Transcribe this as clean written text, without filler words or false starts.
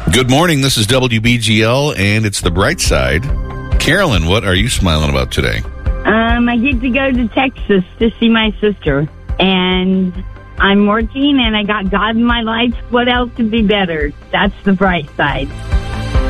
Good morning. This is WBGL, and it's the bright side. Carolyn, what are you smiling about today? I get to go to Texas to see my sister, and I'm working, and I got God in my life. What else could be better? That's the bright side.